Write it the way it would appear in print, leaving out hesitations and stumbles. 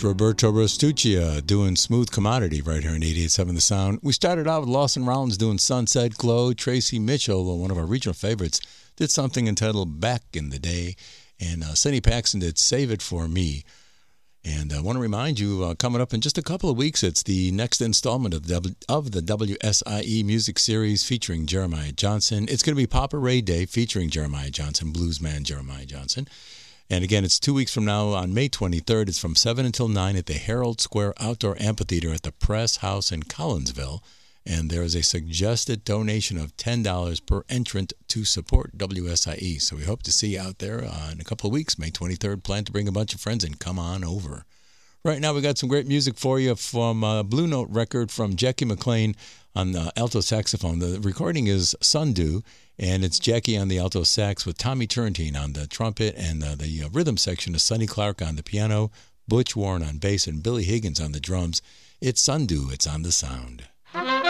That's Roberto Rostuccia doing Smooth Commodity right here in 88.7 The Sound. We started out with Lawson Rollins doing Sunset Glow. Tracy Mitchell, one of our regional favorites, did something entitled Back in the Day. And Cindy Paxson did Save It For Me. And I want to remind you, coming up in just a couple of weeks, it's the next installment of the WSIE Music Series featuring Jeremiah Johnson. It's going to be Papa Ray Day featuring Jeremiah Johnson, bluesman Jeremiah Johnson. And again, it's 2 weeks from now on May 23rd. It's from 7 until 9 at the Herald Square Outdoor Amphitheater at the Press House in Collinsville. And there is a suggested donation of $10 per entrant to support WSIE. So we hope to see you out there in a couple of weeks, May 23rd. Plan to bring a bunch of friends and come on over. Right now, we got some great music for you from a Blue Note record from Jackie McLean on the alto saxophone. The recording is Sundew, and it's Jackie on the alto sax with Tommy Turrentine on the trumpet, and the rhythm section is Sonny Clark on the piano, Butch Warren on bass, and Billy Higgins on the drums. It's Sundew. It's on the Sound.